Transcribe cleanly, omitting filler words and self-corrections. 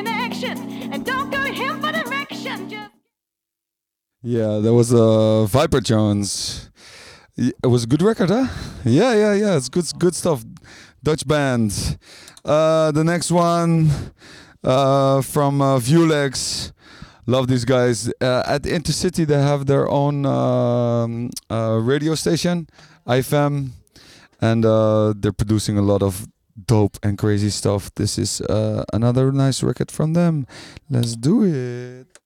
connection. And don't go to him for direction. Just Yeah, that was Viper Jones. It was a good record, huh? Yeah. It's good stuff. Dutch band. The next one from Vulex. Love these guys. At Intercity, they have their own radio station, IFM, and they're producing a lot of dope and crazy stuff. This is another nice record from them. Let's do it.